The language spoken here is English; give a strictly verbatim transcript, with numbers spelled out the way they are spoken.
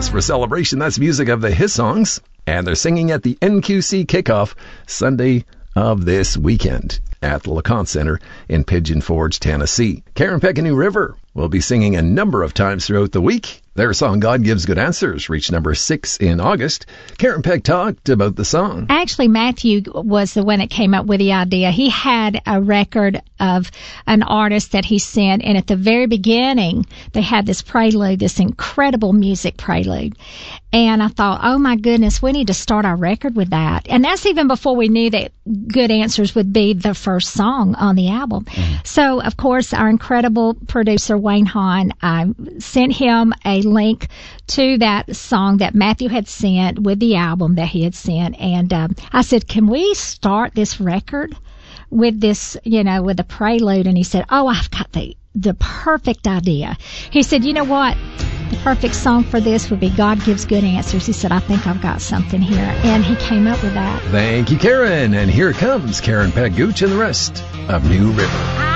Cause for Celebration. That's music of the His Songs. And they're singing at the N Q C kickoff Sunday of this weekend at the LeConte Center in Pigeon Forge, Tennessee. Karen Peck and New River will be singing a number of times throughout the week. Their song, God Gives Good Answers, reached number six in August. Karen Peck talked about the song. Actually, Matthew was the one that came up with the idea. He had a record of an artist that he sent, and at the very beginning, they had this prelude, this incredible music prelude. And I thought, oh my goodness, we need to start our record with that. And that's even before we knew that Good Answers would be the first song on the album. Mm-hmm. So, of course, our incredible producer, Wayne Hahn, I sent him a link to that song that Matthew had sent with the album that he had sent. And um, I said, can we start this record with this, you know, with a prelude? And he said, oh, I've got the, the perfect idea. He said, you know what? The perfect song for this would be God Gives Good Answers. He said, I think I've got something here. And he came up with that. Thank you, Karen. And here comes Karen Peck Gooch and the rest of New River.